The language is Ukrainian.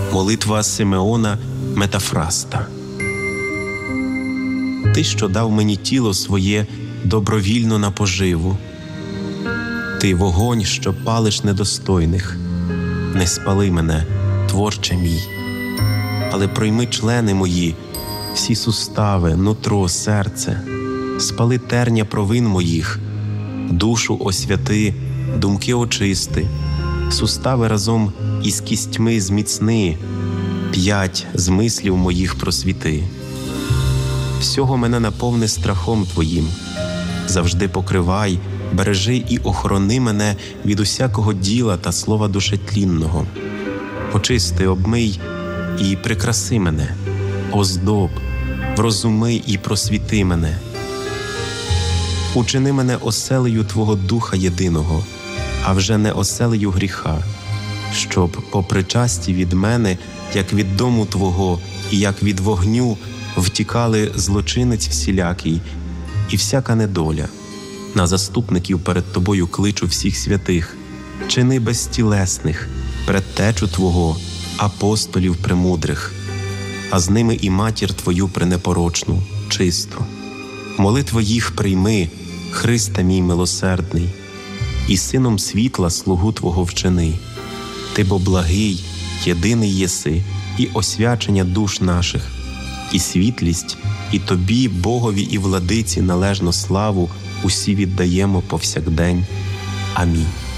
Молитва Симеона Метафраста. Ти, що дав мені тіло своє добровільно на поживу. Ти вогонь, що палиш недостойних. Не спали мене, Творче мій, але пройми члени мої, всі сустави, нутро, серце, спали терня провин моїх, душу освяти, думки очисти, сустави разом із кістьми зміцни, 5 змислів моїх просвіти. Всього мене наповни страхом Твоїм, завжди покривай, бережи і охорони мене від усякого діла та слова душетлінного. Очисти, обмий і прикраси мене, оздоб, врозуми і просвіти мене. Учини мене оселею Твого Духа єдиного, а вже не оселею гріха, щоб по причасті від мене, як від дому Твого і як від вогню, втікали злочинець всілякий і всяка недоля. На заступників перед Тобою кличу всіх святих, чини безтілесних, предтечу Твого, апостолів премудрих, а з ними і матір Твою пренепорочну, чисту. Молитви їх прийми, Христе мій милосердний, і сином світла слугу Твого вчини. Ти бо благий, єдиний єси, і освячення душ наших, і світлість, і Тобі, Богові і Владиці, належну славу усі віддаємо повсякдень. Амінь.